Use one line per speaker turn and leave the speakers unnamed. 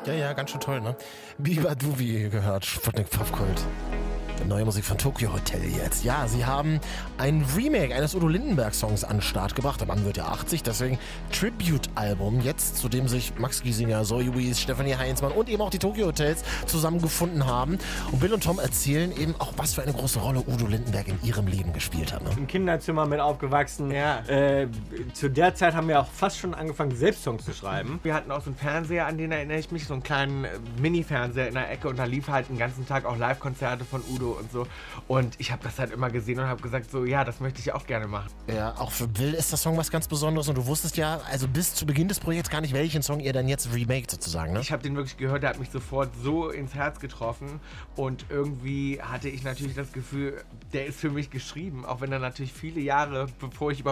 Ja, ganz schön toll, ne? Biba Duvi gehört, Sputnik Popkult. Neue Musik von Tokyo Hotel jetzt. Ja, sie haben ein Remake eines Udo Lindenberg-Songs an den Start gebracht. Der Mann wird ja 80, deswegen Tribute-Album jetzt, zu dem sich Max Giesinger, Zoe Wees, Stefanie Heinzmann und eben auch die Tokyo Hotels zusammengefunden haben. Und Bill und Tom erzählen eben auch, was für eine große Rolle Udo Lindenberg in ihrem Leben gespielt hat. Ne?
Im Kinderzimmer mit aufgewachsen.
Ja.
Zu der Zeit haben wir auch fast schon angefangen, selbst Songs zu schreiben.
Wir hatten auch so einen Fernseher, an den erinnere ich mich, so einen kleinen Mini-Fernseher in der Ecke und da lief halt den ganzen Tag auch Live-Konzerte von Udo und so. Und ich habe das halt immer gesehen und habe gesagt, so ja, das möchte ich auch gerne machen.
Ja, auch für Bill ist der Song was ganz Besonderes und du wusstest ja, also bis zu Beginn des Projekts gar nicht, welchen Song ihr dann jetzt remaked sozusagen, ne?
Ich habe den wirklich gehört, der hat mich sofort so ins Herz getroffen und irgendwie hatte ich natürlich das Gefühl, der ist für mich geschrieben, auch wenn er natürlich viele Jahre, bevor ich überhaupt